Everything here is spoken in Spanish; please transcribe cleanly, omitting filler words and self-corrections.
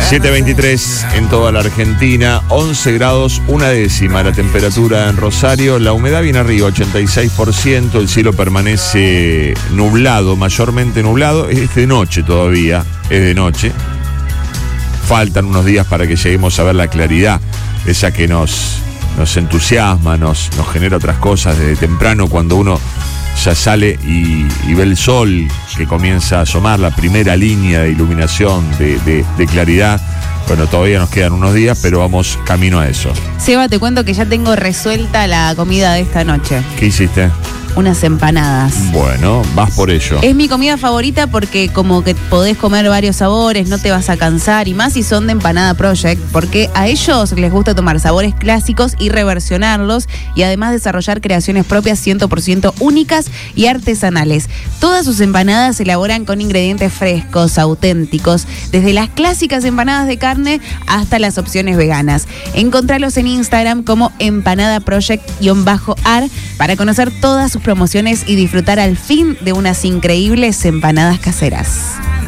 7:23 en toda la Argentina, 11 grados, 1/10 la temperatura en Rosario, la humedad viene arriba, 86%, el cielo permanece nublado, mayormente nublado, es de noche todavía, es de noche. Faltan unos días para que lleguemos a ver la claridad, esa que nos entusiasma, nos genera otras cosas desde temprano cuando uno ya sale y ve el sol que comienza a asomar, la primera línea de iluminación, de claridad. Bueno, todavía nos quedan unos días, pero vamos camino a eso. Seba, te cuento que ya tengo resuelta la comida de esta noche. ¿Qué hiciste? Unas empanadas. Bueno, vas por ello. Es mi comida favorita porque como que podés comer varios sabores, no te vas a cansar, y más si son de Empanada Project, porque a ellos les gusta tomar sabores clásicos y reversionarlos, y además desarrollar creaciones propias 100% únicas y artesanales. Todas sus empanadas se elaboran con ingredientes frescos, auténticos, desde las clásicas empanadas de carne hasta las opciones veganas. Encontralos en Instagram como empanadaproject_ar para conocer todas sus promociones y disfrutar al fin de unas increíbles empanadas caseras.